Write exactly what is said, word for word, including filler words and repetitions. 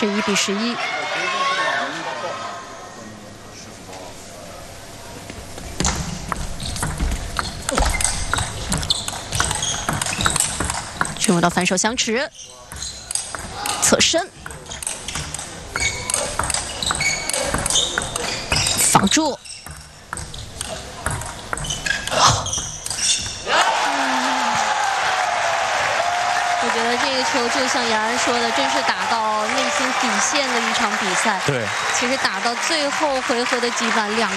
十一比十一。进入到反手相持，侧身，防住。 我觉得这个球就像杨然说的，真是打到内心底线的一场比赛。 对， 其实打到最后回合的羁绊，两。